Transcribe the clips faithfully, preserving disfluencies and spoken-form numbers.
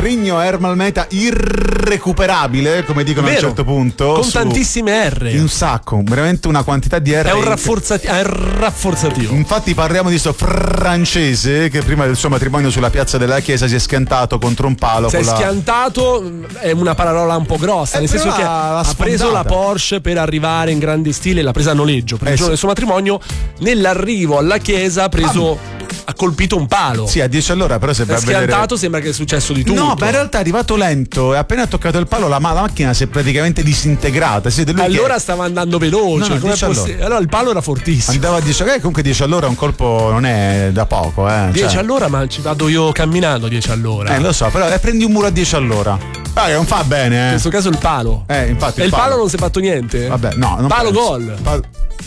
scrigno Ermal Meta irrecuperabile, come dicono Vero, a un certo punto. con su, tantissime R. Un sacco, veramente una quantità di R. È un, rafforzati- è un rafforzativo. Infatti parliamo di sto francese che prima del suo matrimonio sulla piazza della chiesa si è schiantato contro un palo. Si è la... schiantato, è una parola un po' grossa, eh, nel senso che ha ha preso la Porsche per arrivare in grande stile, l'ha presa a noleggio per eh il giorno sì. del suo matrimonio. Nell'arrivo alla chiesa ha preso, ah. ha colpito un palo. Sì, a dieci all'ora, però se è vai a schiantato, vedere... sembra che è successo di tutto. No, ma in realtà è arrivato lento e appena ha toccato il palo la, ma- la macchina si è praticamente disintegrata. Siete lui allora che... stava andando veloce. No, no, com'è allora. possi- allora il palo era fortissimo. Andava a dieci, eh, comunque dieci all'ora un colpo non è da poco, eh. dieci cioè... all'ora, ma ci vado io camminando dieci all'ora. Eh, lo so, però eh, prendi un muro a dieci all'ora. Ah, non fa bene, eh. In questo caso il palo. Eh, infatti. E il il palo, palo non si è fatto niente? Vabbè, no. Non palo penso. gol. Palo...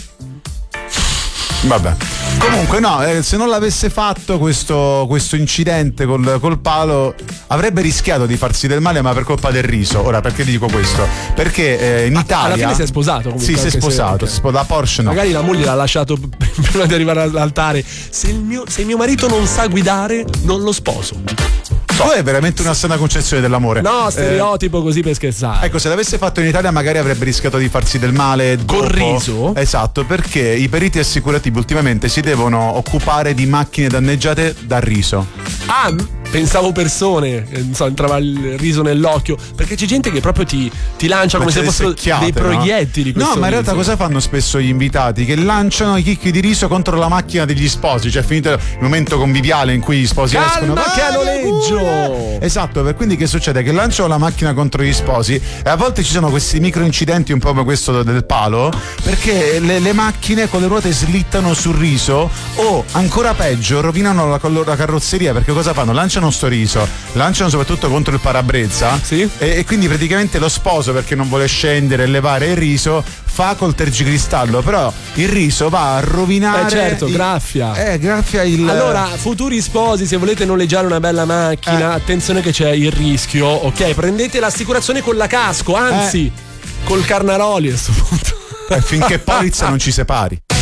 Vabbè. Comunque no, eh, se non l'avesse fatto questo, questo incidente col, col palo avrebbe rischiato di farsi del male, ma per colpa del riso. Ora perché dico questo? Perché eh, in Italia alla fine si è sposato comunque, sì, si è sposato, se, si è sposato, la Porsche no. Magari la moglie l'ha lasciato prima di arrivare all'altare. Se il mio, se mio marito non sa guidare, non lo sposo. Tu hai veramente una sana concezione dell'amore. No, stereotipo eh, così per scherzare. Ecco, se l'avesse fatto in Italia magari avrebbe rischiato di farsi del male dopo. Col riso? Esatto, perché i periti assicurativi ultimamente si devono occupare di macchine danneggiate dal riso. Ah, pensavo persone, non so, entrava il riso nell'occhio, perché c'è gente che proprio ti, ti lancia come se fossero dei proiettili. No, no ma in realtà riso. cosa fanno spesso gli invitati? Che lanciano i chicchi di riso contro la macchina degli sposi, cioè finito il momento conviviale in cui gli sposi Calma escono. che a noleggio! Esatto, per quindi che succede? Che lanciano la macchina contro gli sposi e a volte ci sono questi micro incidenti un po' come questo del palo, perché le, le macchine con le ruote slittano sul riso o ancora peggio rovinano la, la carrozzeria, perché cosa fanno? Lanciano sto riso, lanciano soprattutto contro il parabrezza, sì? e, e quindi praticamente lo sposo, perché non vuole scendere e levare il riso, fa col tergicristallo, però il riso va a rovinare. Eh certo, il, graffia. Eh, graffia il. Allora, futuri sposi, se volete noleggiare una bella macchina, eh. attenzione che c'è il rischio, ok? Prendete l'assicurazione con la casco, anzi, eh. col Carnaroli a questo punto. Eh, finché polizza non ci separi.